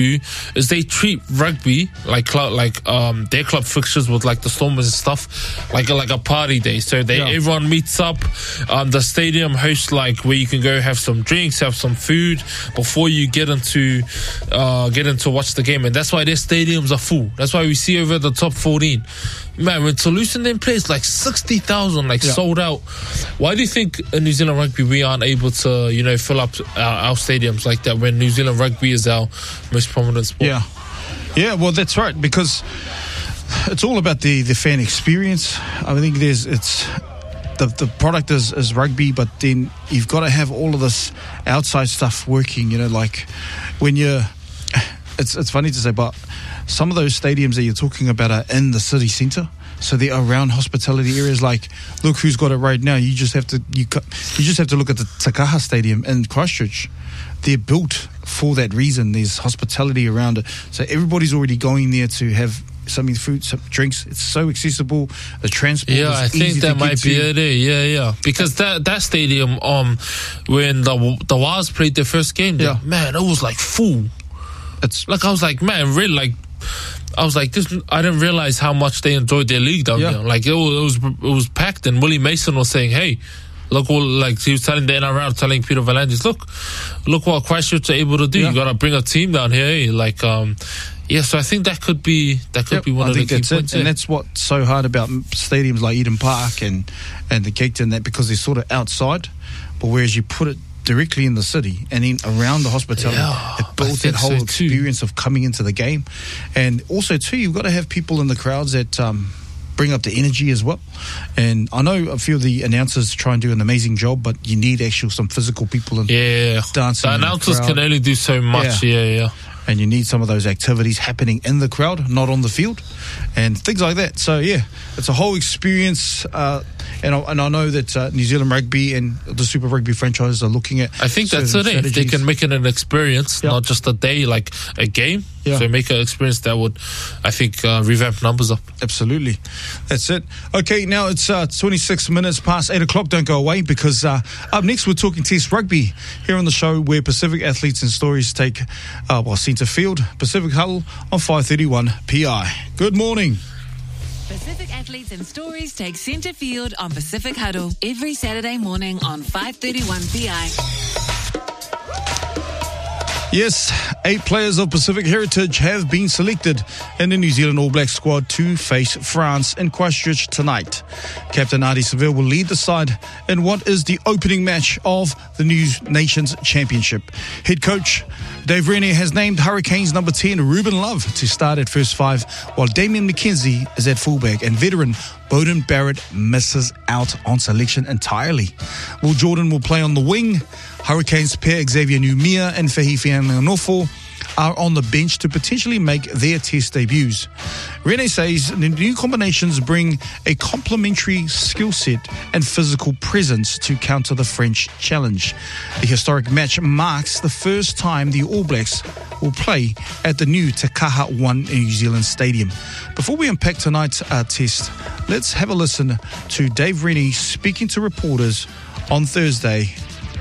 is they treat rugby like their club fixtures with like the Stormers and stuff like a party day. So everyone meets up. The stadium hosts like where you can go have some drinks, have some food before you get into watch the game, and that's why their stadiums are full. That's why we see over the top 14. Man, when Toulouse then plays like 60,000, sold out. Why do you think in New Zealand rugby we aren't able to, fill up our stadiums like that when New Zealand rugby is our most prominent sport? Yeah, well, that's right, because it's all about the fan experience. I think the product is rugby, but then you've got to have all of this outside stuff working, like when you're... It's funny to say, but some of those stadiums that you're talking about are in the city centre, so they're around hospitality areas. Like, look who's got it right now. You just have to look at the Takaha Stadium in Christchurch. They're built for that reason. There's hospitality around it, so everybody's already going there to have something, food, some drinks. It's so accessible. The transport. Yeah, I think that might be it. Yeah. Because that stadium, when the Waz played their first game, man, it was like full. It's like I was like, man, really, like I was like, this. I didn't realize how much they enjoyed their league down there. Like it was packed, and Willie Mason was saying, "Hey, look, he was telling the NRL, telling Peter V'landys, look what Christchurch are able to do. You got to bring a team down here, So I think that could be one of the key points. And that's what's so hard about stadiums like Eden Park and the Gigton, that because they're sort of outside, but whereas you put it directly in the city and then around the hospitality, it builds that whole experience of coming into the game. And also too, you've got to have people in the crowds that bring up the energy as well. And I know a few of the announcers try and do an amazing job, but you need actually some physical people and dancing. The announcers can only do so much. And you need some of those activities happening in the crowd, not on the field, and things like that. So, it's a whole experience. And I know that New Zealand Rugby and the Super Rugby franchises are looking at... I think that's it. If they can make it an experience, not just a day, like a game. So make an experience that would, I think, revamp numbers up. Absolutely. That's it. Okay, now it's 26 minutes past 8 o'clock. Don't go away, because up next we're talking Test Rugby here on the show, where Pacific Athletes and Stories take centre field. Pacific Huddle on 531 PI. Good morning. Pacific Athletes and Stories take centre field on Pacific Huddle every Saturday morning on 531 PI. Yes, 8 players of Pacific heritage have been selected in the New Zealand All Black squad to face France in Christchurch tonight. Captain Ardie Saville will lead the side in what is the opening match of the New Nations Championship. Head coach Dave Rennie has named Hurricanes number 10 Ruben Love to start at first 5, while Damien McKenzie is at fullback, and veteran Beauden Barrett misses out on selection entirely. Will Jordan will play on the wing. Hurricanes pair Xavier Numia and Fehi Fianganofo are on the bench to potentially make their Test debuts. Rene says the new combinations bring a complementary skill set and physical presence to counter the French challenge. The historic match marks the first time the All Blacks will play at the new Te Kaha 1 New Zealand Stadium. Before we unpack tonight's test, let's have a listen to Dave Rennie speaking to reporters on Thursday.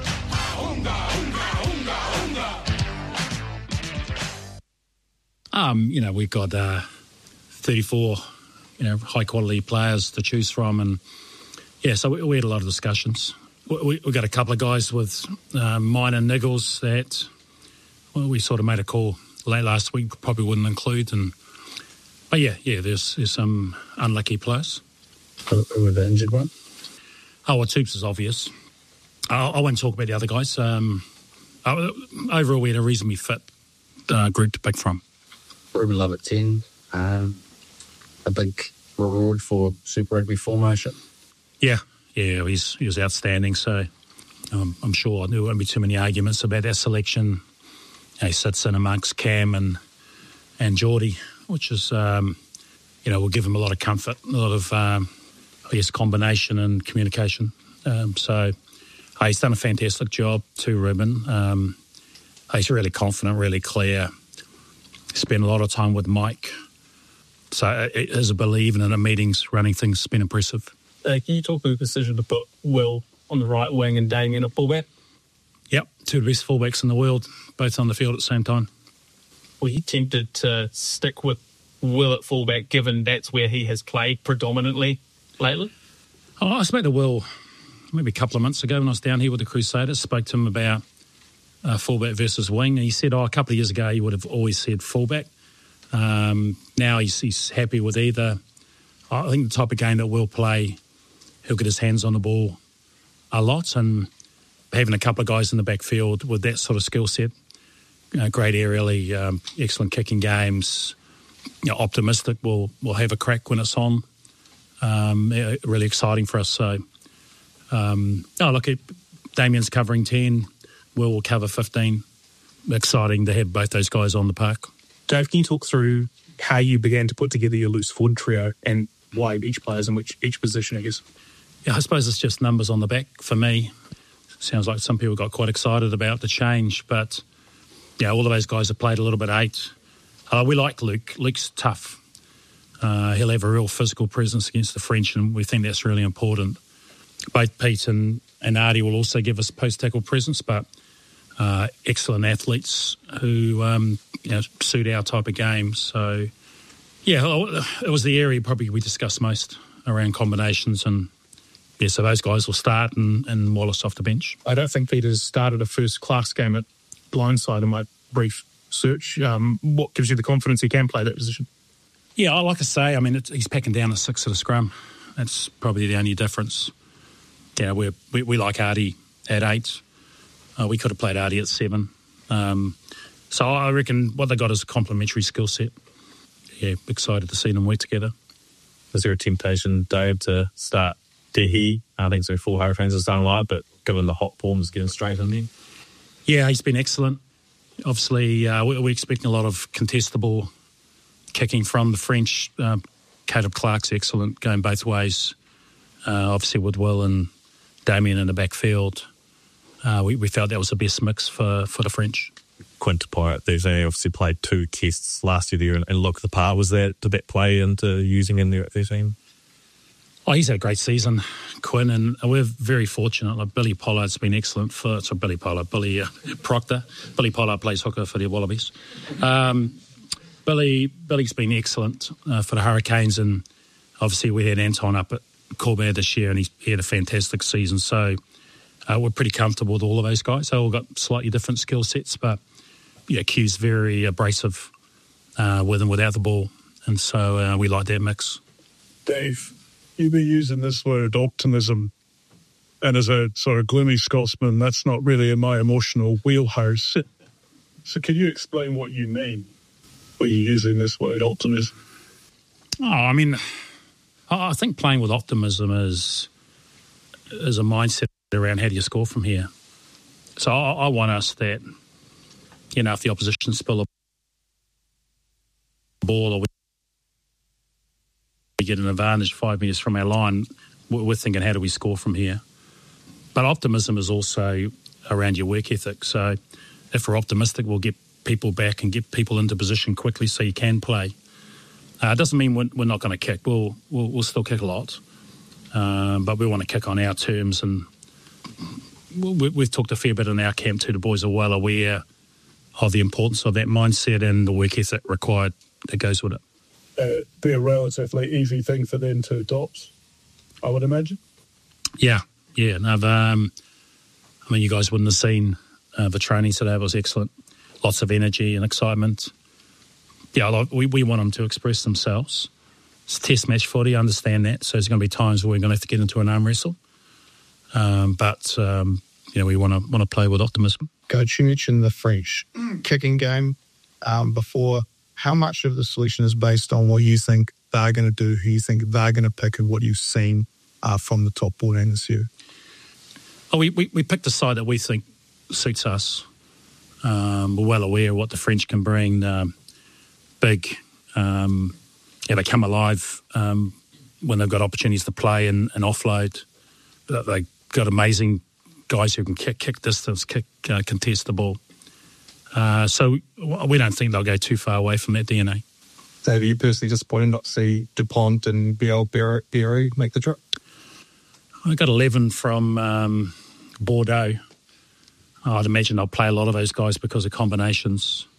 We've got 34, high quality players to choose from, and so we had a lot of discussions. We got a couple of guys with mine and Niggles that we sort of made a call late last week, probably wouldn't include, but there's some unlucky players. Who were the injured one? Toops is obvious. I won't talk about the other guys. Overall, we had a reasonably fit group to pick from. Ruben Love at 10, a big reward for Super Rugby formation. Yeah, he was outstanding. So I'm sure there won't be too many arguments about that selection. He sits in amongst Cam and Geordie, which is will give him a lot of comfort, a lot of combination and communication. So he's done a fantastic job too, Ruben. He's really confident, really clear. Spent a lot of time with Mike. So as a believer in the meetings, running things has been impressive. Can you talk about the decision to put Will on the right wing and Damien at fullback? Yep, 2 of the best fullbacks in the world, both on the field at the same time. Were you tempted to stick with Will at fullback, given that's where he has played predominantly lately? Oh, I spoke to Will maybe a couple of months ago when I was down here with the Crusaders, spoke to him about fullback versus wing. And he said, a couple of years ago he would have always said fullback. Now he's happy with either. I think the type of game that Will play, he'll get his hands on the ball a lot, and having a couple of guys in the backfield with that sort of skill set, great aerially, excellent kicking games, optimistic, we'll have a crack when it's on. Really exciting for us. So, Damien's covering 10, Will cover 15. Exciting to have both those guys on the park. Dave, can you talk through how you began to put together your loose forward trio and why each player's in each position, I guess? Yeah, I suppose it's just numbers on the back for me. Sounds like some people got quite excited about the change, but all of those guys have played a little bit 8. We like Luke. Luke's tough. He'll have a real physical presence against the French, and we think that's really important. Both Pete and Artie will also give us post-tackle presence, but excellent athletes who suit our type of game. So, it was the area probably we discussed most around combinations, and so those guys will start and Wallace off the bench. I don't think Peter's started a first-class game at blindside in my brief search. What gives you the confidence he can play that position? Yeah, like I say, he's packing down a 6 at a scrum. That's probably the only difference. Yeah, we like Artie at 8. We could have played Artie at 7. So I reckon what they got is a complementary skill set. Yeah, excited to see them work together. Was there a temptation, Dave, to start Dehi? I think so. Full Hurricanes are starting light, but given the hot forms, getting straight in there. Yeah, he's been excellent. Obviously, we're expecting a lot of contestable kicking from the French. Caleb Clark's excellent, going both ways. Obviously, with Will and Damien in the backfield, we felt that was the best mix for the French. Quinta Pirate, they obviously played 2 tests last year there and looked the part. Did that play into using in their team? Oh, he's had a great season, Quinn, and we're very fortunate. Like Billy Pollard's been excellent Billy Proctor. Billy Pollard plays hooker for the Wallabies. Billy's been excellent for the Hurricanes, and obviously we had Anton up at Corbett this year, and he had a fantastic season. So we're pretty comfortable with all of those guys. They all got slightly different skill sets, but Q's very abrasive with and without the ball, and so we like that mix. Dave, you've been using this word optimism, and as a sort of gloomy Scotsman, that's not really in my emotional wheelhouse. So can you explain what you mean when you're using this word optimism? I think playing with optimism is a mindset around how do you score from here. So I want us that, if the opposition spill a ball or we get an advantage 5 metres from our line, we're thinking, how do we score from here? But optimism is also around your work ethic. So if we're optimistic, we'll get people back and get people into position quickly so you can play. It doesn't mean we're not going to kick. We'll still kick a lot, but we want to kick on our terms. And we've talked a fair bit in our camp too. The boys are well aware of the importance of that mindset and the work ethic required that goes with it. Be a relatively easy thing for them to adopt, I would imagine. Yeah. No, you guys wouldn't have seen the training today. It was excellent. Lots of energy and excitement. Yeah, we want them to express themselves. It's test match footy, I understand that. So there's going to be times where we're going to have to get into an arm wrestle. But we want to play with optimism. Coach, you mentioned the French kicking game before. How much of the selection is based on what you think they're going to do, who you think they're going to pick, and what you've seen from the top 14 this year? Oh, we picked a side that we think suits us. We're well aware of what the French can bring. Big, they come alive when they've got opportunities to play and offload. They've got amazing guys who can kick distance, contest the ball. So we don't think they'll go too far away from that DNA. Dave, are you personally disappointed not to see Dupont and Biel-Berry make the trip? I got 11 from Bordeaux. I'd imagine they'll play a lot of those guys because of combinations.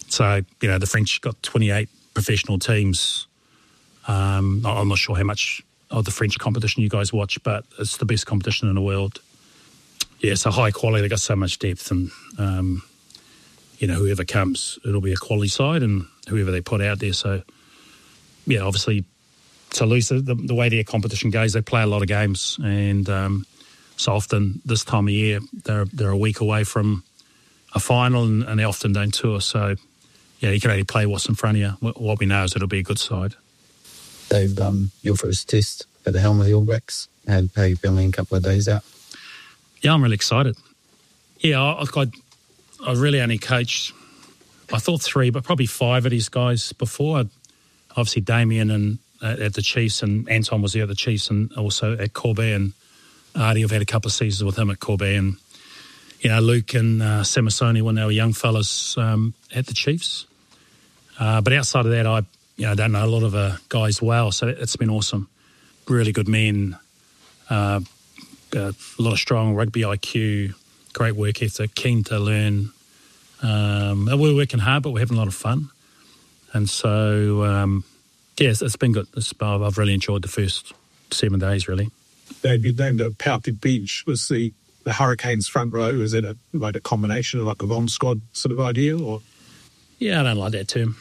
So, the French got 28 professional teams. I'm not sure how much of the French competition you guys watch, but it's the best competition in the world. Yeah, so high quality. They got so much depth, and whoever comes, it'll be a quality side, and whoever they put out there. So, yeah, obviously, Toulouse, the way their competition goes, they play a lot of games, and so often this time of year they're a week away from a final, and they often don't tour. So, yeah, you can only play what's in front of you. What we know is it'll be a good side. Dave, your first test at the helm of the All Blacks, how you feeling a couple of days out? Yeah, I'm really excited. Yeah, I really only coached, I thought 3, but probably 5 of these guys before. Obviously Damien and at the Chiefs, and Anton was there at the Chiefs, and also at Corbett, and Artie, I've had a couple of seasons with him at Corbett, and Luke and Samasoni when they were young fellas at the Chiefs. But outside of that, I don't know a lot of guys well, so it's been awesome. Really good men, a lot of strong rugby IQ, great work ethic, keen to learn. We're working hard, but we're having a lot of fun. And so, it's been good. I've really enjoyed the first 7 days, really. Dave, you named a Pouty Beach. Was the Hurricanes front row, is it a combination of like a Von squad sort of idea? Or? Yeah, I don't like that term.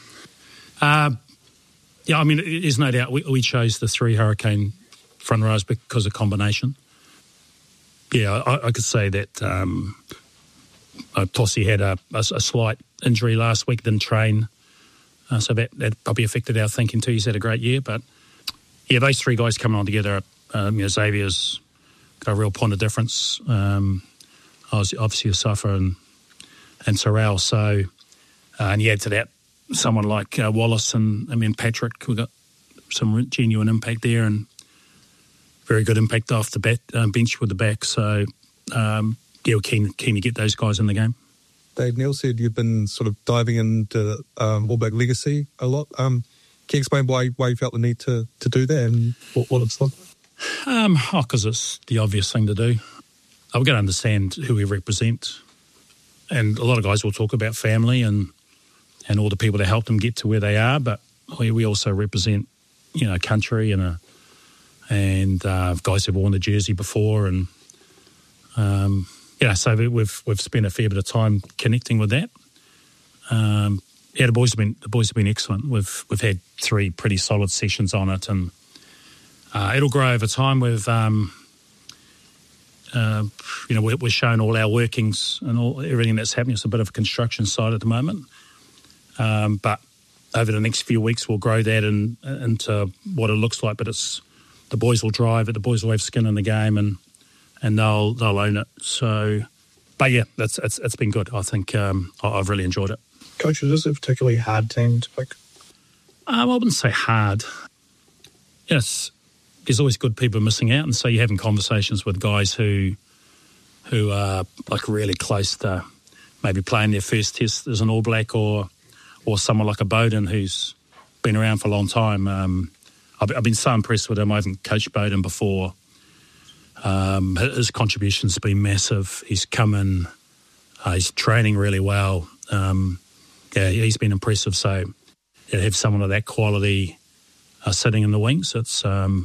There's no doubt we chose the 3 Hurricane front rows because of combination. Yeah, I could say that Tossie had a slight injury last week, didn't train. So that probably affected our thinking too. He's had a great year. But, yeah, those 3 guys coming on together, Xavier's got a real point of difference. Obviously, Safa and Sorrell. So, and you add to that someone like Wallace and Patrick, who got some genuine impact there, and very good impact off the bench with the back. So, we're keen to get those guys in the game. Dave, Neil said you've been sort of diving into All Black legacy a lot. Can you explain why you felt the need to do that and what it's like? Because it's the obvious thing to do. I've got to understand who we represent. And a lot of guys will talk about family and all the people that helped them get to where they are, but we also represent, a country and guys who've worn the jersey before, and so we've spent a fair bit of time connecting with that. The boys have been excellent. We've had 3 pretty solid sessions on it, and it'll grow over time. We're showing all our workings and everything that's happening. It's a bit of a construction site at the moment. But over the next few weeks, we'll grow that into what it looks like. But the boys will drive it. The boys will have skin in the game, and they'll own it. So, but yeah, it's been good. I think I've really enjoyed it. Coach, is this a particularly hard team to pick? I wouldn't say hard. Yes, there's always good people missing out, and so you're having conversations with guys who are like really close to maybe playing their first test as an All Black, or someone like a Bowden who's been around for a long time. I've been so impressed with him. I haven't coached Bowden before. His contribution's been massive. He's come in, he's training really well. He's been impressive. So to have someone of that quality sitting in the wings, it's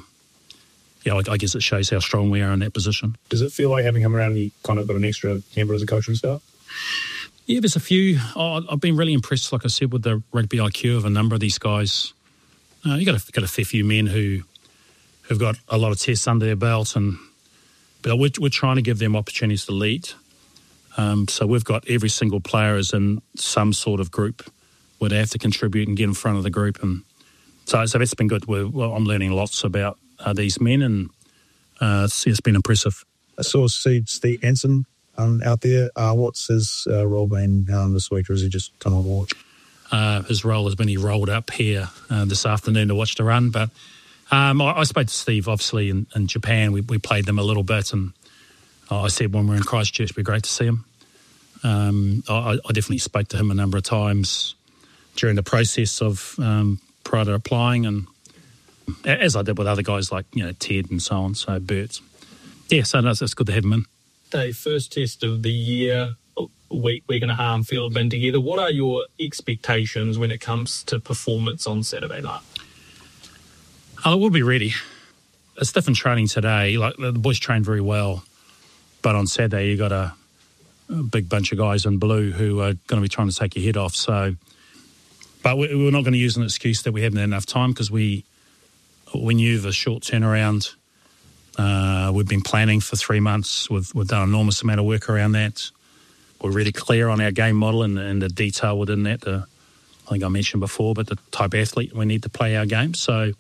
I guess it shows how strong we are in that position. Does it feel like having him around, you kind of got an extra member as a coaching staff? Yeah, there's a few. I've been really impressed, like I said, with the rugby IQ of a number of these guys. You got a fair few men who've got a lot of tests under their belt, but we're trying to give them opportunities to lead. So we've got every single player is in some sort of group where they have to contribute and get in front of the group, and so that's been good. I'm learning lots about these men, and it's been impressive. I saw Steve Anson out there. What's his role been this week, or is he just come on watch? His role has been he rolled up here this afternoon to watch the run, but I spoke to Steve, obviously, in Japan. We played them a little bit, and I said when we're in Christchurch, it'd be great to see him. I definitely spoke to him a number of times during the process of prior to applying, and as I did with other guys like Ted and so on, so Bert. Yeah, so that's good to have him in. Dave, first test of the year, week and a half feel have been together. What are your expectations when it comes to performance on Saturday night? We'll be ready. It's different training today. Like the boys trained very well, but on Saturday you got a big bunch of guys in blue who are going to be trying to take your head off. So, but we're not going to use an excuse that we haven't had enough time, because we knew the short turnaround. We've been planning for 3 months. We've done an enormous amount of work around that. We're really clear on our game model and the detail within that. I think I mentioned before, but the type of athlete we need to play our game. So,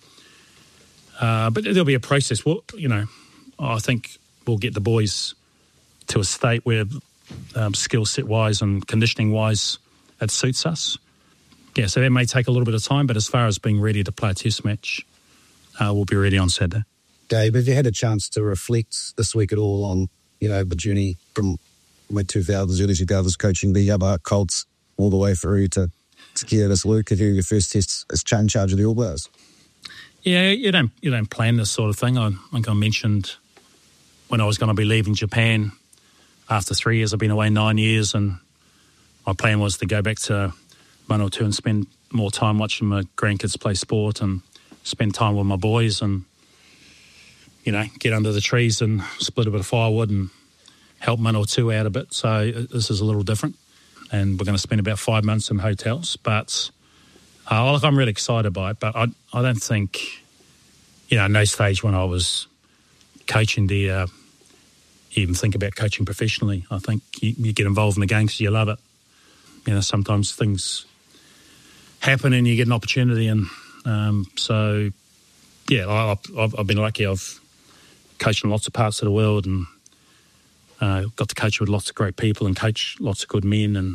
but there'll be a process. I think we'll get the boys to a state where skill set wise and conditioning wise, it suits us. Yeah, so that may take a little bit of time, but as far as being ready to play a test match, we'll be ready on Saturday. Dave, have you had a chance to reflect this week at all on, the journey from mid-2000s, early 2000s, coaching the Yaba Colts all the way through to secure this work at your first test as in charge of the All Blacks? Yeah, you don't plan this sort of thing. I think I mentioned when I was going to be leaving Japan after 3 years. I've been away 9 years, and my plan was to go back to Manawatu and spend more time watching my grandkids play sport and spend time with my boys and, get under the trees and split a bit of firewood and help Manawatu out a bit. So this is a little different, and we're going to spend about 5 months in hotels. But I'm really excited by it. But I don't think, no stage when I was coaching do you even think about coaching professionally. I think you get involved in the game because you love it. Sometimes things happen and you get an opportunity, and I've been lucky. I've coached in lots of parts of the world and got to coach with lots of great people and coach lots of good men, and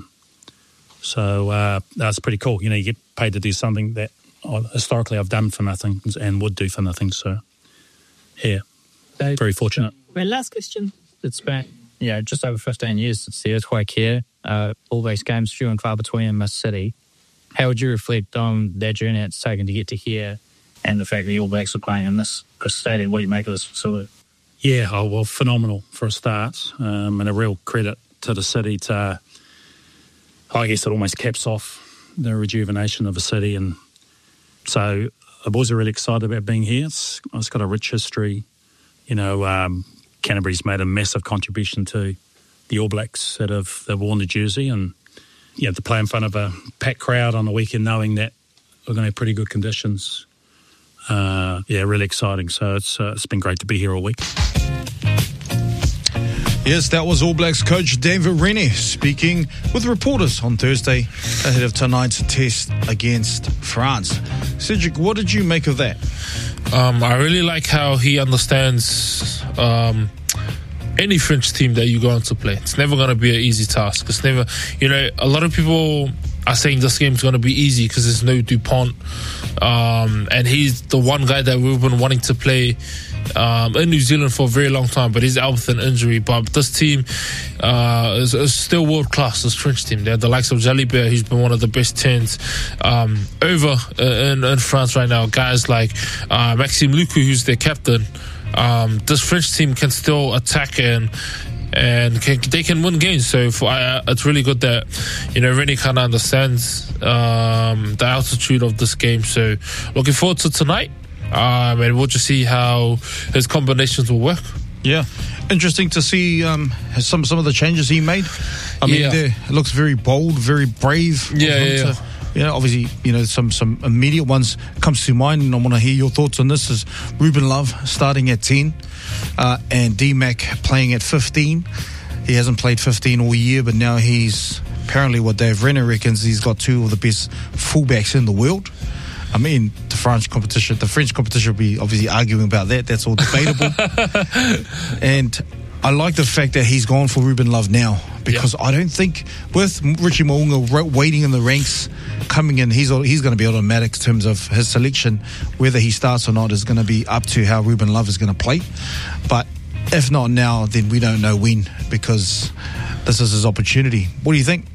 so that's pretty cool. You get paid to do something that historically I've done for nothing and would do for nothing. So, yeah, Dave, very fortunate. My last question. It's been just over 15 years since the earthquake here. All these games few and far between in Miss City. How would you reflect on that journey it's taken to get to here, and the fact that the All Blacks are playing in this stadium? What do you make of this facility? Yeah, well, phenomenal for a start, and a real credit to the city to, I guess it almost caps off the rejuvenation of the city. And so the boys are really excited about being here. It's got a rich history. Canterbury's made a massive contribution to the All Blacks that they've worn the jersey, and to play in front of a packed crowd on the weekend knowing that we're going to have pretty good conditions. Really exciting. So it's been great to be here all week. Yes, that was All Blacks coach David Rennie speaking with reporters on Thursday ahead of tonight's test against France. Cedric, what did you make of that? I really like how he understands any French team that you go on to play. It's never going to be an easy task. It's never, a lot of people are saying this game's going to be easy because there's no Dupont. And he's the one guy that we've been wanting to play in New Zealand for a very long time, but he's out with an injury. But this team is still world class, this French team. They're the likes of Jalibert, who's been one of the best 10s over in France right now. Guys like Maxime Lucu, who's their captain. This French team can still attack and they can win games. So it's really good that Rennie kind of understands the altitude of this game. So looking forward to tonight, and we'll just see how his combinations will work. Yeah, interesting to see some of the changes he made. It looks very bold, very brave. Obviously, some immediate ones comes to mind, and I want to hear your thoughts on this. Is Ruben Love starting at 10 and D-Mac playing at 15. He hasn't played 15 all year, but now he's apparently what Dave Rennie reckons he's got two of the best fullbacks in the world. The French competition will be obviously arguing about that. That's all debatable. And I like the fact that he's gone for Ruben Love now, because I don't think with Richie Mo'unga waiting in the ranks, coming in, he's going to be automatic in terms of his selection. Whether he starts or not is going to be up to how Ruben Love is going to play. But if not now, then we don't know when, because this is his opportunity. What do you think?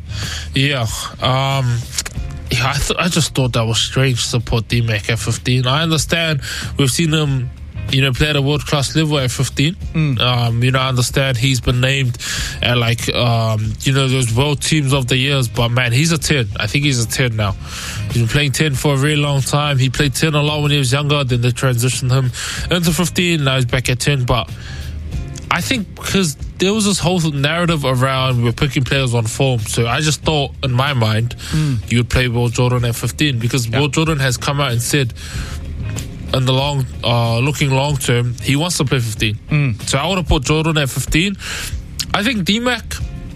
I just thought that was strange to put D-Mac at 15. I understand we've seen him play at a world-class level at 15. I understand he's been named at those world teams of the years, but man, he's a 10. I think he's a 10 now. He's been playing 10 for a very long time. He played 10 a lot when he was younger, then they transitioned him into 15, now he's back at 10, but I think because there was this whole narrative around we're picking players on form, so I just thought in my mind you would play Will Jordan at 15 because Will Jordan has come out and said in the looking long term, he wants to play 15. So I would have put Jordan at 15. I think D-Mac,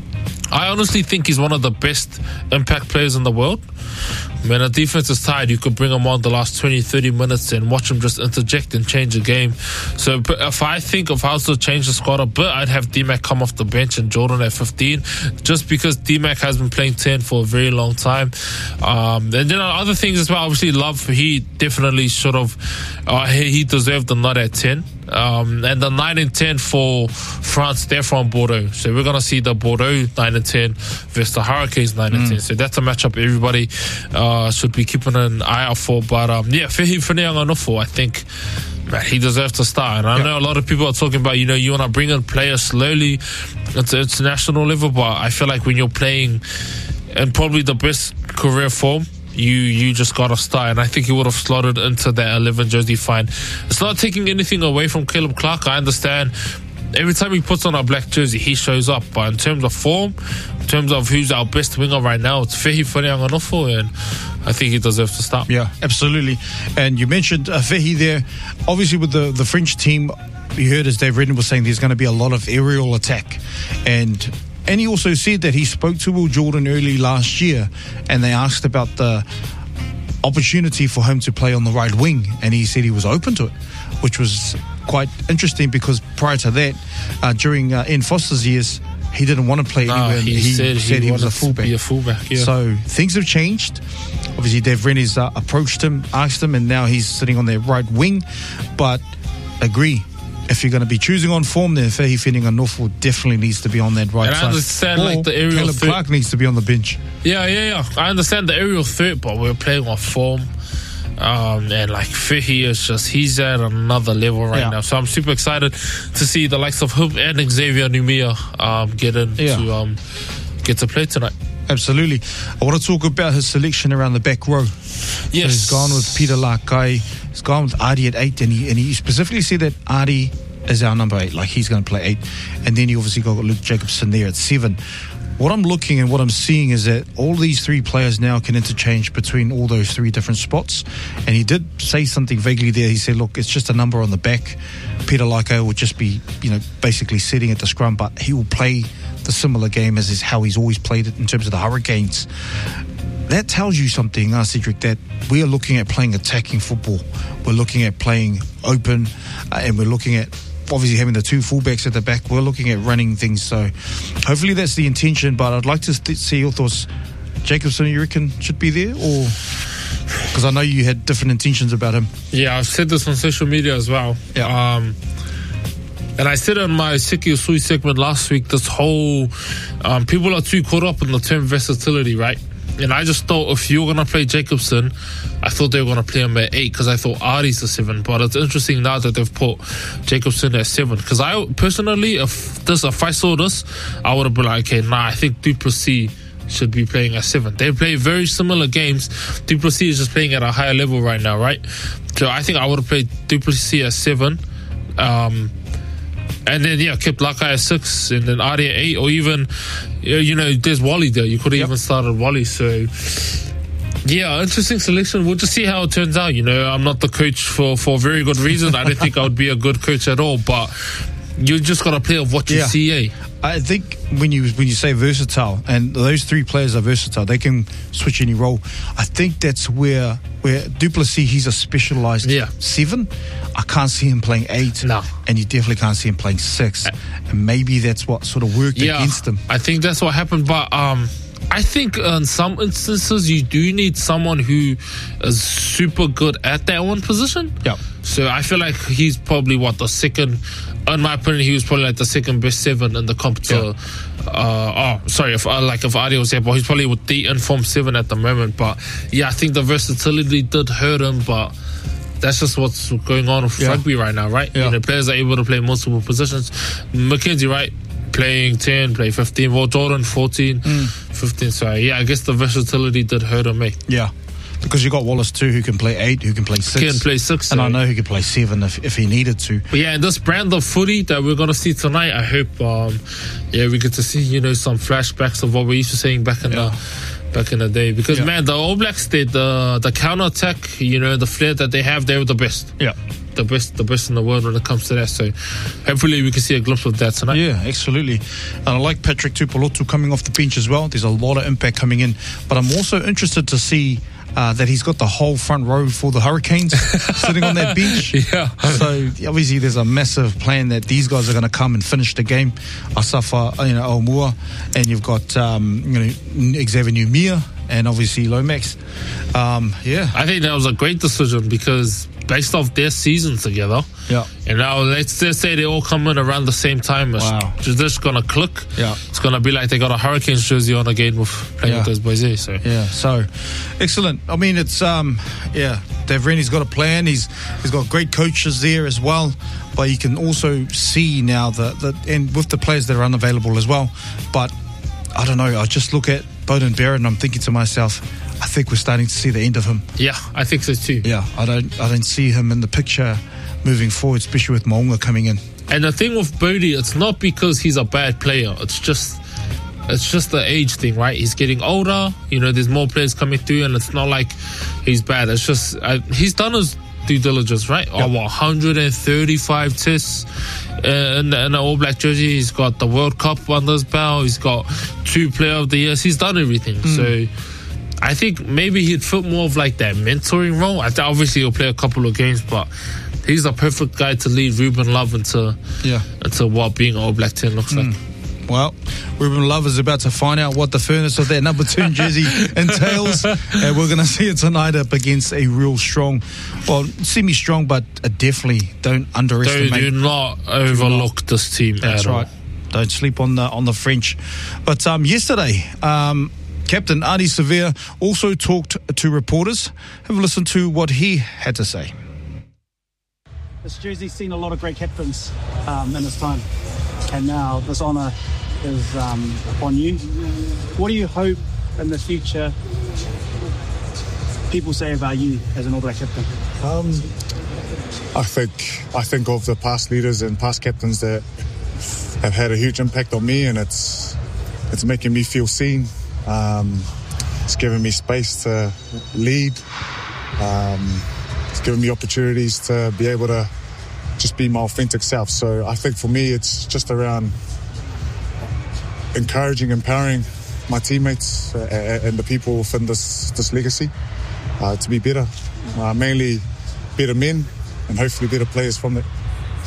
I honestly think he's one of the best impact players in the world. When a defense is tired, you could bring him on the last 20, 30 minutes and watch him just interject and change the game. So if I was to change the squad a bit, I'd have D-Mac come off the bench and Jordan at 15, just because D-Mac has been playing 10 for a very long time. And then other things as well, obviously Love, he definitely should have, he deserved the nod at 10. And the 9 and 10 for France, they're from Bordeaux. So we're going to see the Bordeaux 9 and 10 versus the Hurricanes 9 and 10. So that's a matchup everybody should be keeping an eye out for. But Fehi Wheneanganofo, I think he deserves to start. And I know a lot of people are talking about, you want to bring in players slowly into international level, but I feel like when you're playing in probably the best career form, you just got to start, and I think he would have slotted into that 11 jersey fine. It's not taking anything away from Caleb Clark. I understand every time he puts on a black jersey, he shows up, but in terms of form, in terms of who's our best winger right now, it's Fehi Wheneanganofo, and I think he deserves to start. Yeah, absolutely. And you mentioned Fehi there. Obviously with the French team, you heard as Dave Redden was saying, there's going to be a lot of aerial attack, and he also said that he spoke to Will Jordan early last year and they asked about the opportunity for him to play on the right wing, and he said he was open to it, which was quite interesting because prior to that, during Ian Foster's years, he didn't want to play anywhere. He said he was a fullback. Be a fullback, yeah. So things have changed. Obviously, Dave Rennie's approached him, asked him, and now he's sitting on their right wing. But agree, if you're going to be choosing on form, then Fehi Wheneanganofo definitely needs to be on that right side. I understand, the aerial Caleb Clark needs to be on the bench. Yeah. I understand the aerial threat, but we're playing on form. And Fehi is just, he's at another level right now. So I'm super excited to see the likes of him and Xavier Numia get to play tonight. Absolutely. I want to talk about his selection around the back row. Yes. So he's gone with Peter Lakai. He's gone with Ardie at 8, and he specifically said that Ardie is our number 8, like he's going to play 8. And then he obviously got Luke Jacobson there at 7. What I'm looking and what I'm seeing is that all these three players now can interchange between all those three different spots. And he did say something vaguely there. He said, look, it's just a number on the back. Peter Lakai will just be, basically sitting at the scrum, but he will play the similar game as is how he's always played it in terms of the Hurricanes. That tells you something, Cedric, that we are looking at playing attacking football. We're looking at playing open, and we're looking at obviously having the two fullbacks at the back. We're looking at running things. So hopefully that's the intention, but I'd like to see your thoughts. Jacobson, you reckon should be there? Or because I know you had different intentions about him. Yeah, I've said this on social media as well. Yeah. And I said on my Seki Usui segment last week, this whole people are too caught up in the term versatility, right? And I just thought if you were going to play Jacobson, I thought they were going to play him at 8 because I thought Ardie's the 7. But it's interesting now that they've put Jacobson at 7. Because I personally, if I saw this, I would have been like, okay, I think Duplessis should be playing at 7. They play very similar games. Duplessis is just playing at a higher level right now, right? So I think I would have played Duplessis at 7. And then, kept Lakai at 6 and then Ardie at 8, or even, there's Wally there. You could have even started Wally. So, interesting selection. We'll just see how it turns out. I'm not the coach for a very good reason. I don't think I would be a good coach at all, but you just got to play of what you see, I think when you say versatile, and those three players are versatile, they can switch any role. I think that's where Duplessis, he's a specialised 7. I can't see him playing 8. No. And you definitely can't see him playing 6. And maybe that's what sort of worked against him. I think that's what happened, but I think in some instances you do need someone who is super good at that one position. Yeah. So I feel like he's probably the second. In my opinion, he was probably like the second best 7 in the comp. If Ardie was there, but he's probably with the informed 7 at the moment. But I think the versatility did hurt him. But that's just what's going on with rugby right now, right? Yeah. You know, players are able to play multiple positions. Mackenzie, right? Playing 10, play 15. Well, Jordan, 14, 15. So, yeah, I guess the versatility did hurt on me. Yeah. Because you got Wallace too, who can play 8, who can play 6. Can play 6. And I know he could play 7 if he needed to. But yeah, and this brand of footy that we're going to see tonight, I hope, we get to see, you know, some flashbacks of what we used to seeing back in the day. Because, man, the All Blacks did the counter-attack, you know, the flair that they have, they were the best. Yeah. The best in the world when it comes to that. So hopefully we can see a glimpse of that tonight. Yeah, absolutely. And I like Patrick Tupolotu coming off the bench as well. There's a lot of impact coming in. But I'm also interested to see that he's got the whole front row for the Hurricanes sitting on that bench. Yeah. So obviously there's a massive plan that these guys are going to come and finish the game. Asafa, Aumua, and you've got Xavier Numia and obviously Lomax. I think that was a great decision because based off their season together, and now let's just say they all come in around the same time. It's just gonna click. It's gonna be like they got a Hurricanes jersey on again with playing with those boys there. So excellent. I mean, it's Dave Rennie's got a plan. He's got great coaches there as well, but you can also see now that and with the players that are unavailable as well. But I don't know. I just look at Beauden Barrett and I'm thinking to myself, I think we're starting to see the end of him. Yeah, I think so too. Yeah, I don't see him in the picture moving forward, especially with Mo'unga coming in. And the thing with Bodie, it's not because he's a bad player. It's just the age thing, right? He's getting older. You know, there's more players coming through, and it's not like he's bad. It's just he's done his due diligence, right? Yep. 135 tests in the All Black jersey. He's got the World Cup under his belt. He's got 2 Player of the Years. He's done everything. So I think maybe he'd fit more of like that mentoring role. Obviously, he'll play a couple of games, but he's the perfect guy to lead Ruben Love into what being All Black 10 looks like. Well, Ruben Love is about to find out what the furnace of that number 10 jersey entails, and we're going to see it tonight up against a real strong, well, semi-strong, but definitely don't underestimate. Do not overlook this team. That's right. Don't sleep on the French. But yesterday, Captain Ardie Savea also talked to reporters. Have a listen to what he had to say. This jersey's seen a lot of great captains in its time, and now this honour is upon you. What do you hope in the future people say about you as an All Black captain? I think of the past leaders and past captains that have had a huge impact on me, and it's making me feel seen. It's given me space to lead. It's given me opportunities to be able to just be my authentic self. So I think for me, it's just around encouraging, empowering my teammates and the people within this legacy to be better, mainly better men and hopefully better players from it.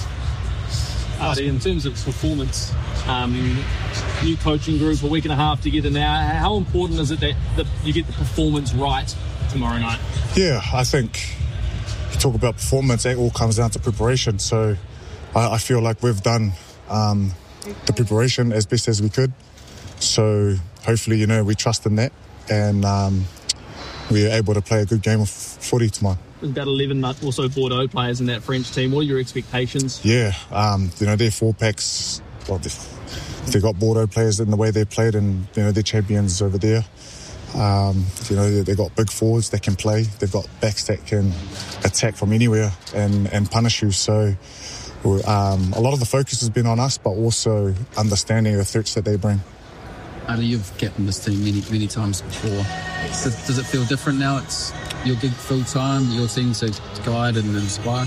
In terms of performance, new coaching group, a week and a half together now, how important is it that you get the performance right tomorrow night? Yeah, I think you talk about performance, it all comes down to preparation. So I feel like we've done the preparation as best as we could. So hopefully, we trust in that, and we're able to play a good game of footy tomorrow. There's about 11 also Bordeaux players in that French team. What are your expectations? Yeah, they're 4-packs. Well, they've got Bordeaux players in the way they played, and they're champions over there. They've got big forwards that can play. They've got backs that can attack from anywhere and punish you. So a lot of the focus has been on us, but also understanding the threats that they bring. You've captained this team many times before. Does it feel different now? It's your gig full time, your team to guide and inspire?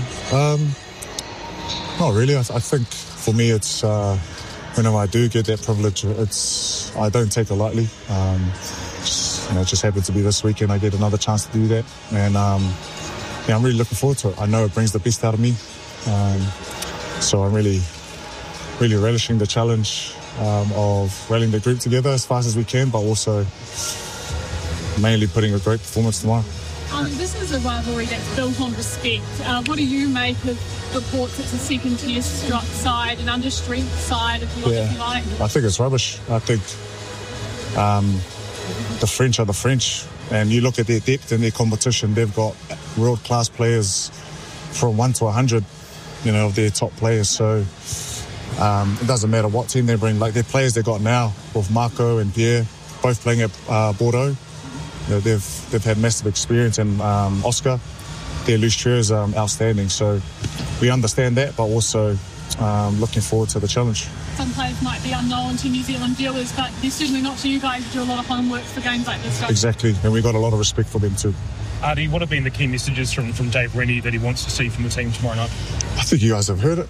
Not really. I think for me, it's whenever I do get that privilege, I don't take it lightly. It just happened to be this weekend I get another chance to do that, and I'm really looking forward to it. I know it brings the best out of me, so I'm really relishing the challenge of rallying the group together as fast as we can, but also mainly putting a great performance tomorrow. This is a rivalry that's built on respect. What do you make of reports it's a second-tier side, an under-strength side, if you like? I think it's rubbish. I think the French are the French, and you look at their depth in their competition, they've got world-class players from 1 to 100, of their top players. So it doesn't matter what team they bring. Like their players they got now with Marco and Pierre, both playing at Bordeaux. They've had massive experience, and Oscar, their loose chair is outstanding. So we understand that, but also looking forward to the challenge. Some players might be unknown to New Zealand viewers, but they're certainly not to you guys who do a lot of homework for games like this. Exactly, and we've got a lot of respect for them too. Artie, what have been the key messages from Dave Rennie that he wants to see from the team tomorrow night? I think you guys have heard it.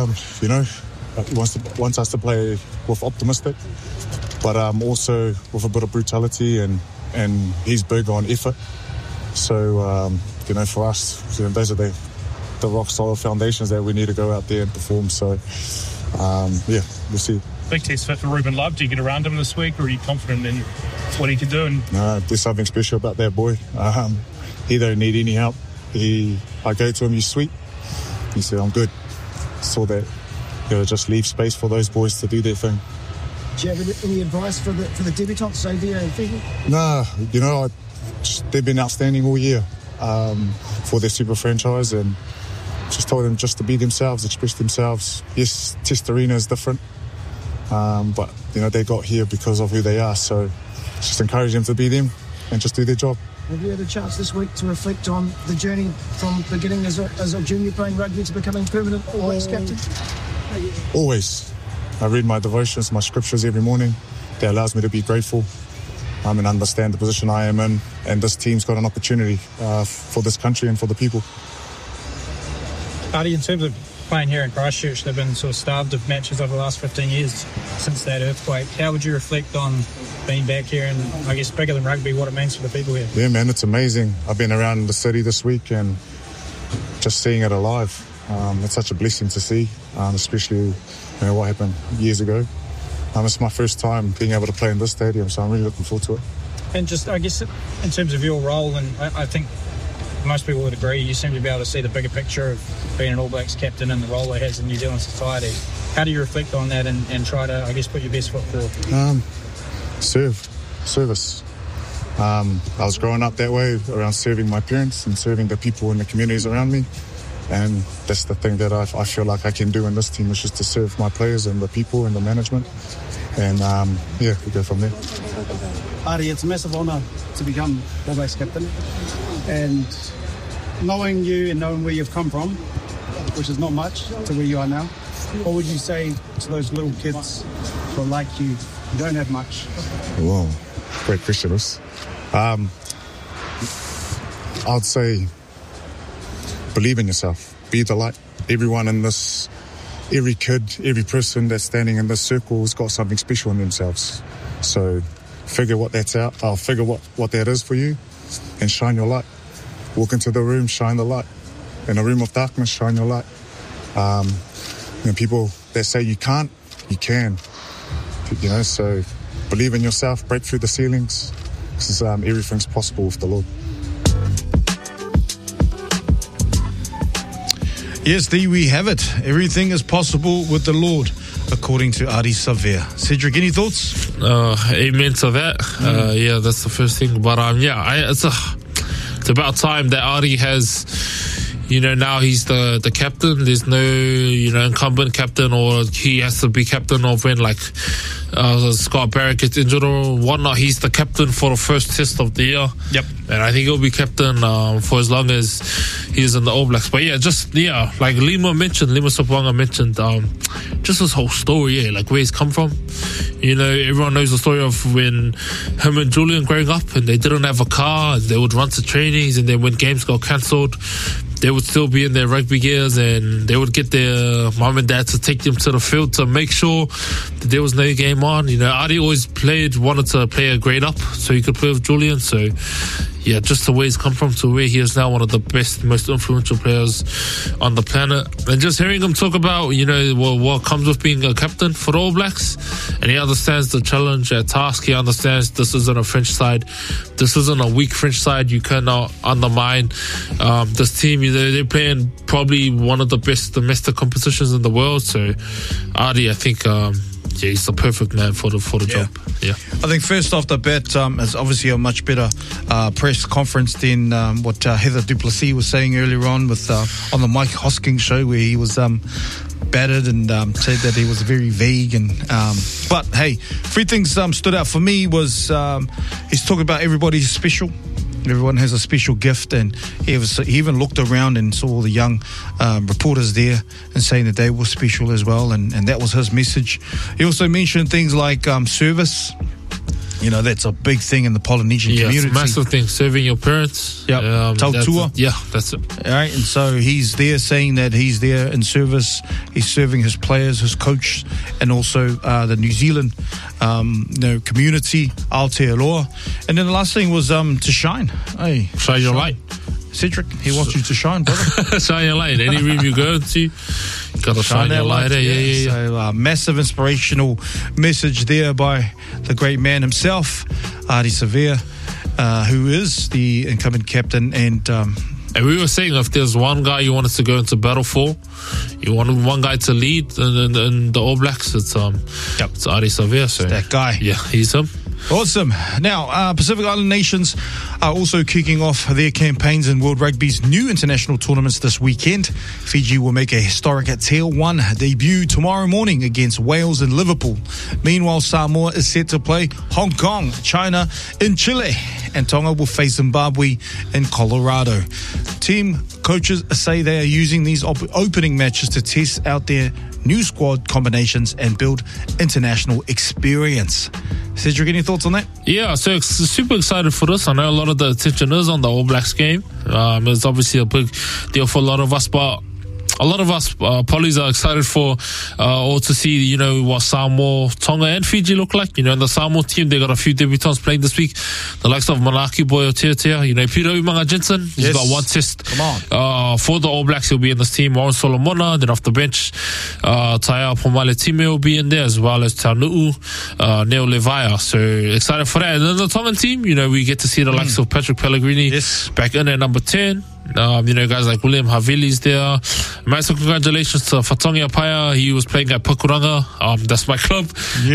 He wants us to play with optimistic, but also with a bit of brutality, and he's big on effort. So, for us, those are the rock solid foundations that we need to go out there and perform. So, we'll see. Big test fit for Ruben Love. Do you get around him this week, or are you confident in what he can do? There's something special about that boy. He don't need any help. I go to him, he's sweet. He said, I'm good. So that, just leave space for those boys to do their thing. Do you have any advice for the debutants, Xavier and Figi? Nah, they've been outstanding all year for their super franchise, and just told them just to be themselves, express themselves. Yes, Test Arena is different, but they got here because of who they are. So just encourage them to be them and just do their job. Have you had a chance this week to reflect on the journey from beginning as a junior playing rugby to becoming permanent All Blacks captain? Always. I read my devotions, my scriptures every morning. That allows me to be grateful and understand the position I am in. And this team's got an opportunity for this country and for the people. Artie, in terms of playing here in Christchurch, they've been sort of starved of matches over the last 15 years since that earthquake. How would you reflect on being back here and, I guess, bigger than rugby, what it means for the people here? Yeah, man, it's amazing. I've been around the city this week and just seeing it alive. It's such a blessing to see, especially what happened years ago. It's my first time being able to play in this stadium, so I'm really looking forward to it. And just, I guess, in terms of your role, and I think most people would agree, you seem to be able to see the bigger picture of being an All Blacks captain and the role it has in New Zealand society. How do you reflect on that and try to, I guess, put your best foot forward? Service. I was growing up that way, around serving my parents and serving the people in the communities around me. And that's the thing that I feel like I can do in this team, is just to serve my players and the people and the management. And, we go from there. Artie, it's a massive honour to become All Blacks captain. And knowing you and knowing where you've come from, which is not much, to where you are now, what would you say to those little kids who are like you, who don't have much? Whoa, great question. I'd say believe in yourself, be the light. Everyone in this, every kid, every person that's standing in this circle has got something special in themselves. So figure what that's out, figure what that is for you, and shine your light. Walk into the room, shine the light. In a room of darkness, shine your light. People that say you can't, you can. So believe in yourself, break through the ceilings, because everything's possible with the Lord. Yes, there we have it. Everything is possible with the Lord, according to Artie Savea. Cedric, any thoughts? Amen to that. Yeah, that's the first thing. But it's about time that Artie has, now he's the captain. There's no, incumbent captain, or he has to be captain of when Scott Barrett gets injured or whatnot. He's the captain for the first test of the year. Yep. And I think he'll be captain for as long as he's in the All Blacks. But like Lima Sopoaga mentioned, just this whole story, where he's come from. Everyone knows the story of when him and Julian growing up, and they didn't have a car, and they would run to trainings, and then when games got cancelled, they would still be in their rugby gears, and they would get their mum and dad to take them to the field to make sure that there was no game on. Artie always wanted to play a grade up so he could play with Julian. So, yeah, just the way he's come from to where he is now, one of the best, most influential players on the planet. And just hearing him talk about, what comes with being a captain for the All Blacks. And he understands the challenge at task. He understands this isn't a French side. This isn't a weak French side. You cannot undermine this team. They're playing probably one of the best domestic competitions in the world. So, Artie, I think, Yeah, he's the perfect man for the job. Yeah. I think first off the bat, it's obviously a much better press conference than what Heather Duplessis was saying earlier on with on the Mike Hosking show, where he was battered and said that he was very vague. And but hey, three things stood out for me was he's talking about everybody's special. Everyone has a special gift, and he even looked around and saw all the young reporters there and saying that they were special as well, and that was his message. He also mentioned things like service. You know, that's a big thing in the Polynesian community. It's a massive thing, serving your parents. Yep. Tautua. That's it. All right, and so he's there saying that he's there in service. He's serving his players, his coach, and also the New Zealand community, Aotearoa. And then the last thing was to shine. Hey, shine your light. Cedric, he wants you to shine, brother. Shine your light. Any room you go to, you got to shine your light. Yeah. So massive inspirational message there by the great man himself, Ardie Savea, who is the incumbent captain. And we were saying, if there's one guy you wanted to go into battle for, you wanted one guy to lead in the All Blacks, it's Ardie Savea. So that guy. Yeah, he's him. Awesome. Now, Pacific Island nations are also kicking off their campaigns in World Rugby's new international tournaments this weekend. Fiji will make a historic Tier 1 debut tomorrow morning against Wales and Liverpool. Meanwhile, Samoa is set to play Hong Kong, China in Chile, and Tonga will face Zimbabwe in Colorado. Team coaches say they are using these opening matches to test out their new squad combinations and build international experience. Cedric, any thoughts on that? Yeah, so super excited for this. I know a lot of the attention is on the All Blacks game. It's obviously a big deal for a lot of us, but a lot of us Pollies are excited for or to see, what Samoa, Tonga and Fiji look like. In the Samoa team, they got a few debutants playing this week. The likes of Manaki Boy Oteatea, Peter Umanga Jensen. He's got one test. Come on. For the All Blacks, he'll be in this team. Warren Solomona, then off the bench, Taia Pomale Time will be in there, as well as Tanu'u, Neo Levaia. So excited for that. And then the Tongan team, we get to see the likes of Patrick Pellegrini back in at number 10. Guys like William Havili's there. Massive congratulations to Fatongi Apaya. He was playing at Pakuranga. That's my club.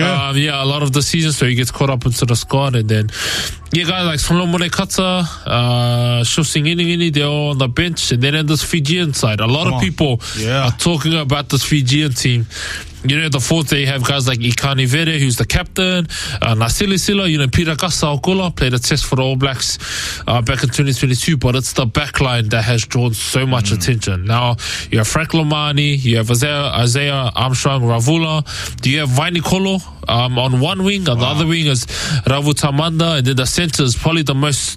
A lot of the season, so he gets caught up into the squad. And then, guys like Solomone Kata, Shosing Iningini, they're all on the bench. And then in this Fijian side, a lot of people are talking about this Fijian team. The fourth, they have guys like Ikani Vere, who's the captain, Nasili Sila, Peter Kasaokola played a test for the All Blacks back in 2022, but it's the backline that has drawn so much attention. Now, you have Frank Lomani, you have Isaiah Armstrong Ravula, you have Vaini Kolo on one wing, and the other wing is Ravu Tamanda, and then the centre is probably the most